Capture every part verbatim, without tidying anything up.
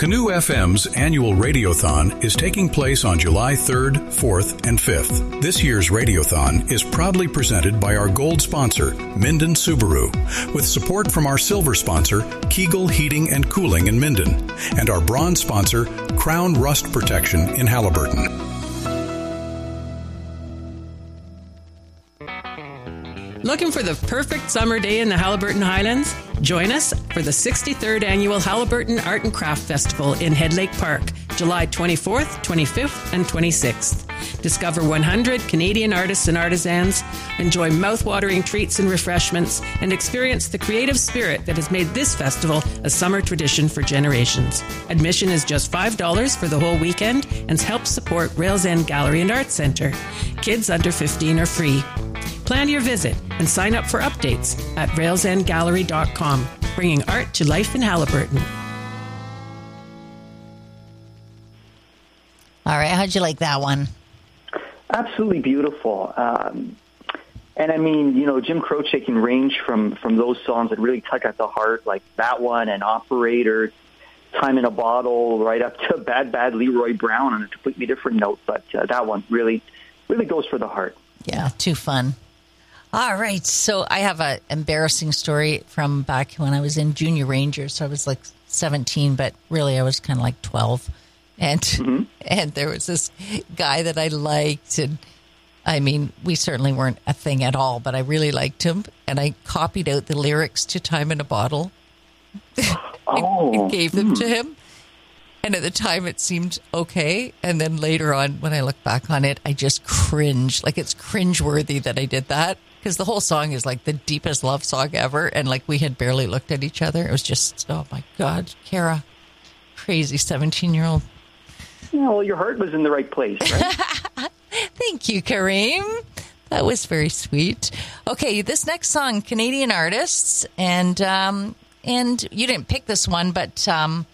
Canoe F M's annual Radiothon is taking place on July third, fourth, and fifth. This year's Radiothon is proudly presented by our gold sponsor, Minden Subaru, with support from our silver sponsor, Kegel Heating and Cooling in Minden, and our bronze sponsor, Crown Rust Protection in Haliburton. Looking for the perfect summer day in the Haliburton Highlands? Join us for the sixty-third Annual Haliburton Art and Craft Festival in Head Lake Park, July twenty-fourth, twenty-fifth, and twenty-sixth. Discover one hundred Canadian artists and artisans, enjoy mouth-watering treats and refreshments, and experience the creative spirit that has made this festival a summer tradition for generations. Admission is just five dollars for the whole weekend and helps support Rails End Gallery and Arts Centre. Kids under fifteen are free. Plan your visit and sign up for updates at rails end gallery dot com, bringing art to life in Haliburton. All right, how'd you like that one? Absolutely beautiful. Um, and I mean, you know, Jim Croce can range from, from those songs that really tug at the heart, like that one and Operator, Time in a Bottle, right up to Bad Bad Leroy Brown on a completely different note. But uh, that one really, really goes for the heart. Yeah, too fun. All right, so I have an embarrassing story from back when I was in Junior Rangers. So I was like seventeen, but really I was kind of like twelve. And mm-hmm. and there was this guy that I liked, and I mean, we certainly weren't a thing at all, but I really liked him, and I copied out the lyrics to Time in a Bottle oh. and gave them mm. to him. And at the time, it seemed okay. And then later on, when I look back on it, I just cringe. Like, it's cringeworthy that I did that. Because the whole song is like the deepest love song ever. And like, we had barely looked at each other. It was just, oh my God, Kara, crazy seventeen-year-old. Yeah, well, your heart was in the right place, right? Thank you, Kareem. That was very sweet. Okay, this next song, Canadian artists. And, um, and you didn't pick this one, but... Um,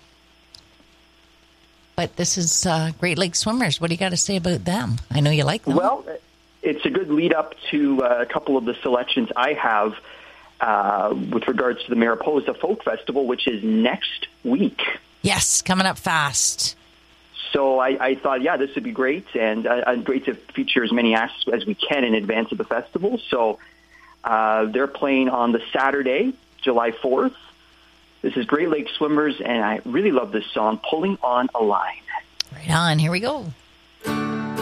But this is uh, Great Lakes Swimmers. What do you got to say about them? I know you like them. Well, it's a good lead up to uh, a couple of the selections I have uh, with regards to the Mariposa Folk Festival, which is next week. Yes, coming up fast. So I, I thought, yeah, this would be great, and uh, great to feature as many acts as we can in advance of the festival. So uh, they're playing on the Saturday, July fourth. This is Great Lakes Swimmers, and I really love this song, Pulling on a Line. Right on. Here we go.